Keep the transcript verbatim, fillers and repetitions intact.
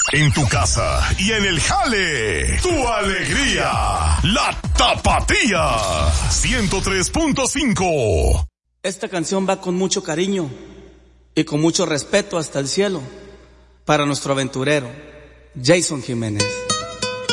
En tu casa y en el jale, tu alegría, la Tapatía, ciento tres punto cinco. Esta canción va con mucho cariño y con mucho respeto hasta el cielo para nuestro aventurero, Jason Jiménez.